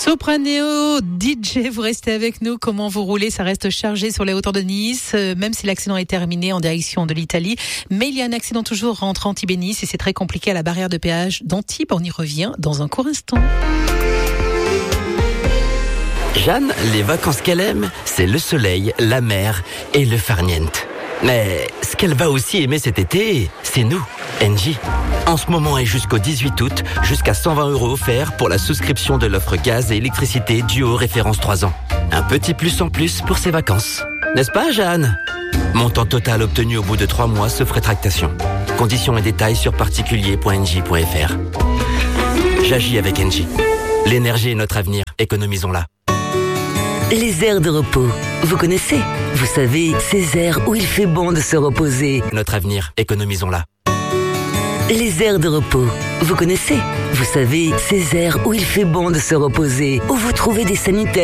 Soprano, DJ, vous restez avec nous. Comment vous roulez? Ça reste chargé sur les hauteurs de Nice, même si l'accident est terminé en direction de l'Italie. Mais il y a un accident toujours entre Antibes et Nice et c'est très compliqué à la barrière de péage d'Antibes. On y revient dans un court instant. Jeanne, les vacances qu'elle aime, c'est le soleil, la mer et le farniente. Mais ce qu'elle va aussi aimer cet été, c'est nous, Engie. En ce moment et jusqu'au 18 août, jusqu'à 120 € offerts pour la souscription de l'offre gaz et électricité Duo référence 3 ans. Un petit plus en plus pour ses vacances. N'est-ce pas, Jeanne? Montant total obtenu au bout de 3 mois sauf rétractation. Conditions et détails sur particulier.engie.fr. J'agis avec Engie. L'énergie est notre avenir, économisons-la. Les aires de repos, vous connaissez? Vous savez, ces aires où il fait bon de se reposer. Notre avenir, économisons-la. Les aires de repos, vous connaissez? Vous savez, ces aires où il fait bon de se reposer, où vous trouvez des sanitaires.